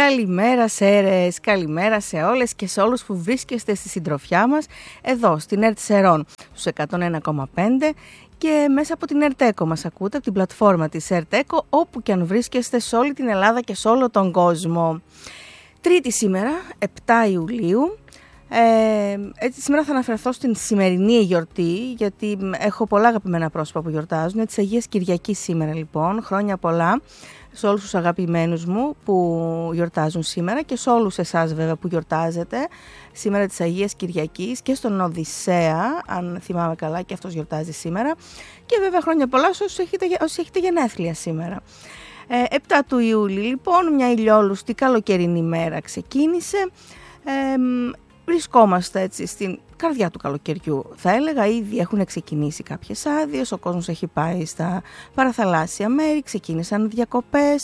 Καλημέρα Σέρες, καλημέρα σε όλες και σε όλους που βρίσκεστε στη συντροφιά μας εδώ στην ΕΡΤ Σερών στους 101,5 και μέσα από την ΕΡΤ-ΕΚΟ μας ακούτε, από την πλατφόρμα της ΕΡΤ-ΕΚΟ, όπου και αν βρίσκεστε σε όλη την Ελλάδα και σε όλο τον κόσμο. Τρίτη σήμερα, 7 Ιουλίου. Έτσι, σήμερα θα αναφερθώ στην σημερινή γιορτή, γιατί έχω πολλά αγαπημένα πρόσωπα που γιορτάζουν. Είναι της Αγίας Κυριακής σήμερα λοιπόν, χρόνια πολλά σε όλους τους αγαπημένους μου που γιορτάζουν σήμερα και σε όλους εσάς βέβαια που γιορτάζετε σήμερα της Αγίας Κυριακής, και στον Οδυσσέα, αν θυμάμαι καλά, και αυτός γιορτάζει σήμερα, και βέβαια χρόνια πολλά σε όσοι έχετε γενέθλια σήμερα. 7 του Ιούλη λοιπόν, μια ηλιόλουστη καλοκαιρινή μέρα ξεκίνησε. Βρισκόμαστε έτσι στην καρδιά του καλοκαιριού, θα έλεγα. Ήδη έχουν ξεκινήσει κάποιες άδειες, ο κόσμος έχει πάει στα παραθαλάσσια μέρη, ξεκίνησαν διακοπές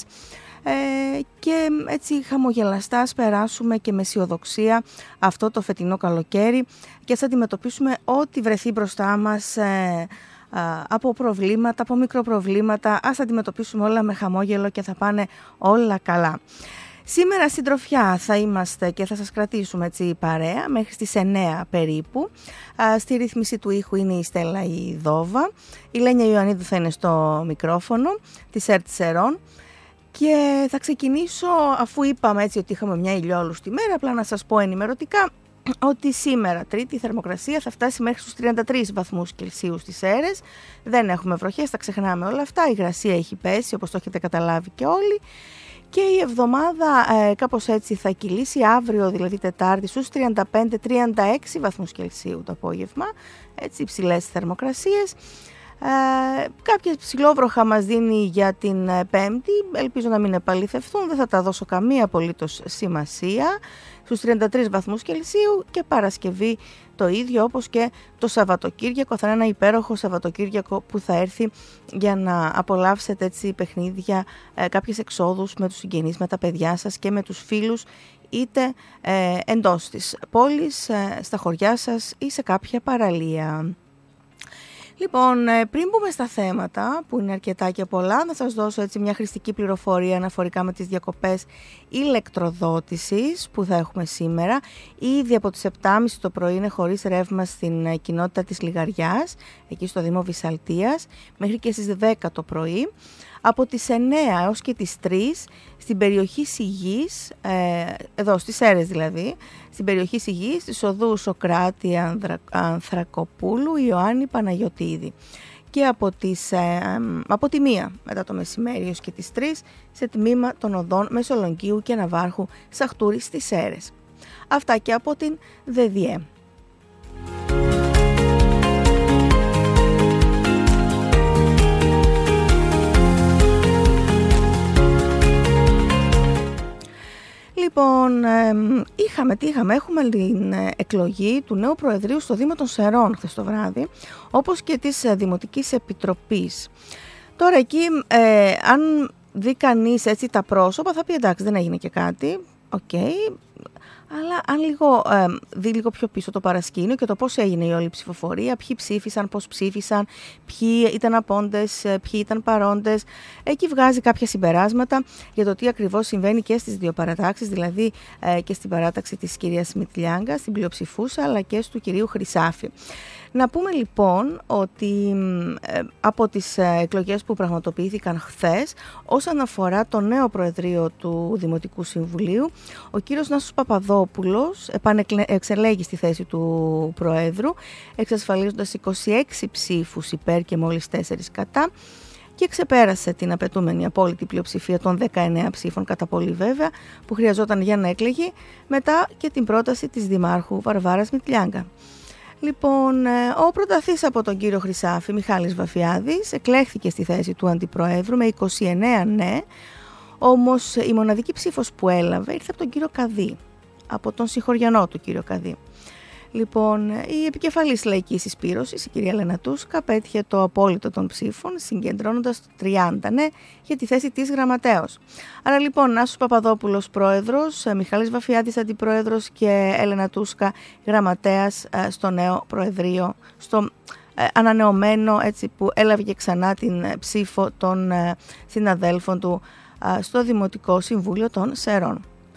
και έτσι χαμογελαστά ας περάσουμε και με αισιοδοξία αυτό το φετινό καλοκαίρι και ας αντιμετωπίσουμε ό,τι βρεθεί μπροστά μας από προβλήματα, από μικροπροβλήματα. Ας αντιμετωπίσουμε όλα με χαμόγελο και θα πάνε όλα καλά. Σήμερα στην τροφιά θα είμαστε και θα σας κρατήσουμε έτσι παρέα μέχρι στις 9 περίπου. Στη ρύθμιση του ήχου είναι η Στέλλα η Δόβα. Η Λένια Ιωαννίδου θα είναι στο μικρόφωνο της ΕΡΤ Σερών. Και θα ξεκινήσω, αφού είπαμε έτσι ότι είχαμε μια ηλιόλουστη μέρα, απλά να σας πω ενημερωτικά ότι σήμερα Τρίτη η θερμοκρασία θα φτάσει μέχρι στους 33 βαθμούς Κελσίου στις Σέρρες. Δεν έχουμε βροχές, τα ξεχνάμε όλα αυτά. Η υγρασία έχει πέσει, όπως το έχετε καταλάβει και όλοι. Και η εβδομάδα κάπως έτσι θα κυλήσει, αύριο δηλαδή Τετάρτη, στους 35-36 βαθμούς Κελσίου το απόγευμα, έτσι υψηλές θερμοκρασίες. Κάποιες ψηλόβροχα μας δίνει για την Πέμπτη, ελπίζω να μην επαληθευτούν, δεν θα τα δώσω καμία απολύτως σημασία, στους 33 βαθμούς Κελσίου, και Παρασκευή το ίδιο, όπως και το Σαββατοκύριακο. Θα είναι ένα υπέροχο Σαββατοκύριακο που θα έρθει για να απολαύσετε έτσι παιχνίδια, κάποιες εξόδους με τους συγγενείς, με τα παιδιά σας και με τους φίλους, είτε εντός της πόλης, στα χωριά σας ή σε κάποια παραλία. Λοιπόν, πριν μπούμε στα θέματα που είναι αρκετά και πολλά, να σας δώσω έτσι μια χρηστική πληροφορία αναφορικά με τις διακοπές ηλεκτροδότησης που θα έχουμε σήμερα. Ήδη από τις 7.30 το πρωί είναι χωρίς ρεύμα στην κοινότητα της Λιγαριάς, εκεί στο Δήμο Βυσσαλτίας, μέχρι και στις 10 το πρωί. Από τις 9 έως και τις 3 στην περιοχή Σιγής, εδώ στις Σέρρες δηλαδή, στην περιοχή Σιγής, στις οδούς Σοκράτη Ανθρακοπούλου, Ιωάννη Παναγιωτίδη. Και από τη 1 μετά το μεσημέρι έως και τις 3 σε τμήμα των οδών Μεσολογγίου και Ναβάρχου Σαχτούρης στις Σέρρες. Αυτά και από την ΔΔΕ. Λοιπόν, έχουμε την εκλογή του νέου Προεδρείου στο Δήμο των Σερών χθες το βράδυ, όπως και της Δημοτικής Επιτροπής. Τώρα εκεί, αν δει κανείς έτσι τα πρόσωπα, θα πει εντάξει, δεν έγινε και κάτι, αλλά αν δει λίγο πιο πίσω το παρασκήνιο και το πώς έγινε η όλη ψηφοφορία, ποιοι ψήφισαν, πώς ψήφισαν, ποιοι ήταν απόντες, ποιοι ήταν παρόντες, εκεί βγάζει κάποια συμπεράσματα για το τι ακριβώς συμβαίνει και στις δύο παρατάξεις, δηλαδή και στην παράταξη της κυρίας Μητλιάγκα, στην πλειοψηφούσα, αλλά και του κυρίου Χρυσάφη. Να πούμε λοιπόν ότι από τις εκλογές που πραγματοποιήθηκαν χθες, όσον αφορά το νέο Προεδρείο του Δημοτικού Συμβουλίου, ο κύριος Νάσος Παπαδόπουλος εξελέγει στη θέση του Προέδρου, εξασφαλίζοντας 26 ψήφους υπέρ και μόλις 4 κατά, και ξεπέρασε την απαιτούμενη απόλυτη πλειοψηφία των 19 ψήφων, κατά πολύ βέβαια, που χρειαζόταν για να εκλεγεί, μετά και την πρόταση της Δημάρχου Βαρβάρας Μητλιάγκα. Λοιπόν, ο πρωταθής από τον κύριο Χρυσάφη, Μιχάλης Βαφιάδης, εκλέχθηκε στη θέση του Αντιπροέδρου με 29 ναι, όμως η μοναδική ψήφος που έλαβε ήρθε από τον κύριο Καδί, από τον συγχωριανό του κύριο Καδί. Λοιπόν, η επικεφαλής λαϊκής συσπήρωσης, η κυρία Λενατούσκα, πέτυχε το απόλυτο των ψήφων, συγκεντρώνοντας 30 ναι για τη θέση της γραμματέως. Άρα λοιπόν, Νάσος Παπαδόπουλος πρόεδρος, Μιχάλης Βαφιάδης αντιπρόεδρος και Έλενα Τούσκα γραμματέας στο νέο προεδρείο, στο ανανεωμένο, έτσι, που έλαβε και ξανά την ψήφο των συναδέλφων του στο Δημοτικό Συμβούλιο των Σερών.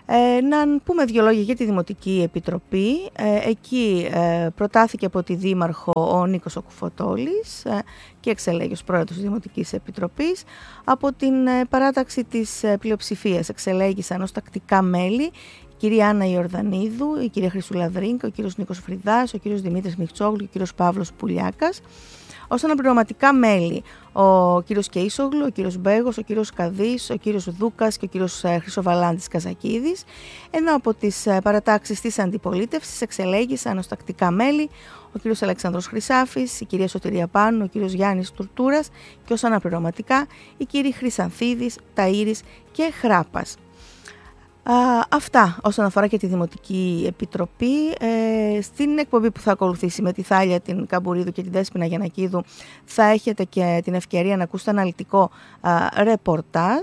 Να πούμε δύο λόγια για τη Δημοτική Επιτροπή. Εκεί προτάθηκε από τη Δήμαρχο ο Νίκος ο Κουφωτόλης και εξελέγει ως πρόεδρος της Δημοτικής Επιτροπής. Από την παράταξη της πλειοψηφίας εξελέγησαν ως τακτικά μέλη η κυρία Άννα Ιορδανίδου, η κυρία Χρυσουλαδρίνκα, ο κύριος Νίκος Φρυδάς, ο κύριος Δημήτρης Μιχτσόγλου και ο κύριος Παύλος Πουλιάκας. Ως αναπληρωματικά μέλη ο κύριος Κεϊσόγλου, ο κύριος Μπέγος, ο κύριος Καδής, ο κύριος Δούκας και ο κύριος Χρυσοβαλάντης Καζακίδης, ενώ από τις παρατάξεις της αντιπολίτευσης εξελέγησαν ως τακτικά μέλη ο κύριος Αλεξάνδρος Χρυσάφης, η κυρία Σωτηρία Πάνου, ο κύριος Γιάννης Τουρτούρας και ως αναπληρωματικά οι κύριοι Χρυσανθίδης, Ταΐρης και Χράπας. Αυτά όσον αφορά και τη Δημοτική Επιτροπή. Στην εκπομπή που θα ακολουθήσει με τη Θάλια, την Καμπουρίδου και την Δέσποινα Γιαννακίδου θα έχετε και την ευκαιρία να ακούσετε αναλυτικό ρεπορτάζ.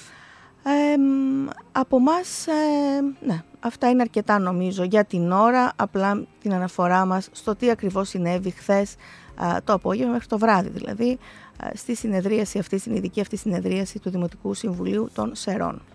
Από μας, ναι, αυτά είναι αρκετά νομίζω για την ώρα, απλά την αναφορά μας στο τι ακριβώς συνέβη χθες το απόγευμα μέχρι το βράδυ, δηλαδή στη συνεδρίαση αυτή, στην ειδική αυτή συνεδρίαση του Δημοτικού Συμβουλίου των Σερών.